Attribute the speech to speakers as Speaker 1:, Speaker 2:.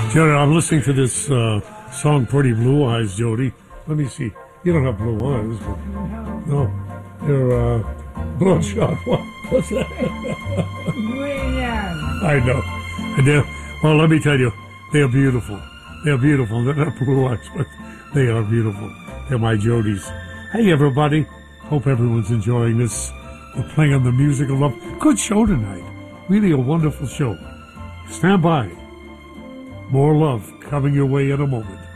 Speaker 1: Jody, I'm listening to this song, Pretty Blue Eyes, Jody. Let me see. You don't have blue eyes, but no. You're bloodshot. What's that?
Speaker 2: Green eyes.
Speaker 1: I know. And well, let me tell you, they're beautiful. They're beautiful. They're not blue eyes, but they are beautiful. They're my Jodies. Hey, everybody. Hope everyone's enjoying this. We're playing on the music of love. Good show tonight. Really a wonderful show. Stand by. More love coming your way in a moment.